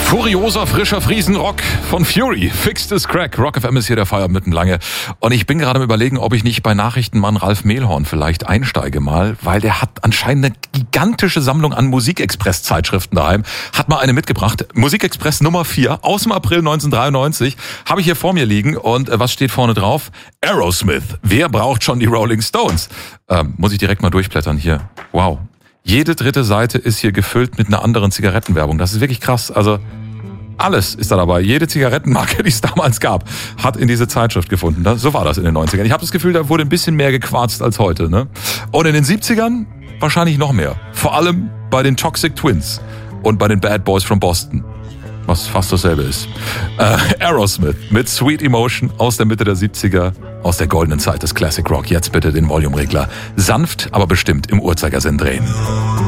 Furioser, frischer Friesenrock von Fury. Fix this Crack. Rock FM ist hier der Feierabend mitten lange. Und ich bin gerade am Überlegen, ob ich nicht bei Nachrichtenmann Ralf Mehlhorn vielleicht einsteige mal, weil der hat anscheinend eine gigantische Sammlung an Musikexpress-Zeitschriften daheim. Hat mal eine mitgebracht. Musikexpress Nummer 4 aus dem April 1993. Habe ich hier vor mir liegen. Und was steht vorne drauf? Aerosmith. Wer braucht schon die Rolling Stones? Muss ich direkt mal durchblättern hier. Wow. Jede dritte Seite ist hier gefüllt mit einer anderen Zigarettenwerbung. Das ist wirklich krass. Also alles ist da dabei. Jede Zigarettenmarke, die es damals gab, hat in diese Zeitschrift gefunden. So war das in den 90ern. Ich habe das Gefühl, da wurde ein bisschen mehr gequarzt als heute. Ne? Und in den 70ern wahrscheinlich noch mehr. Vor allem bei den Toxic Twins und bei den Bad Boys from Boston. Was fast dasselbe ist. Aerosmith mit Sweet Emotion aus der Mitte der 70er, aus der goldenen Zeit des Classic Rock. Jetzt bitte den Volume-Regler sanft, aber bestimmt im Uhrzeigersinn drehen.